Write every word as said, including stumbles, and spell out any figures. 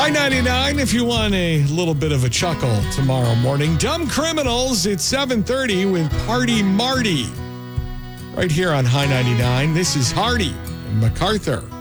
High ninety-nine if you want a little bit of a chuckle tomorrow morning. Dumb Criminals at seven thirty with Party Marty. Right here on High ninety-nine, this is Hardy and MacArthur.